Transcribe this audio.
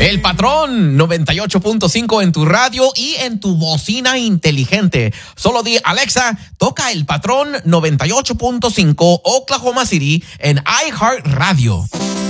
El Patrón 98.5 en tu radio y en tu bocina inteligente. Solo di, Alexa, toca El Patrón 98.5 Oklahoma City en iHeartRadio.